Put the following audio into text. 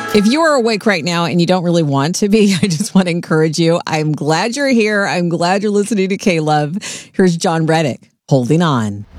If you are awake right now and you don't really want to be, I just want to encourage you. I'm glad you're here. I'm glad you're listening to K-Love. Here's John Reddick, Holding On.